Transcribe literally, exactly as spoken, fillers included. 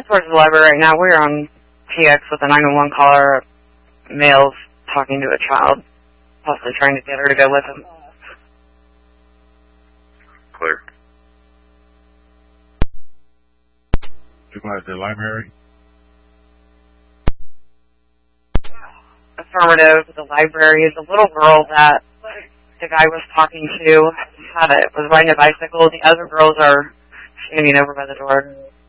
head towards the library right now. We're on T X with a nine one one caller. Male's talking to a child, possibly trying to get her to go with him. Clear. You going to the library? Affirmative. The library is a little girl that the guy was talking to. Had it was riding a bicycle. The other girls are standing over by the door.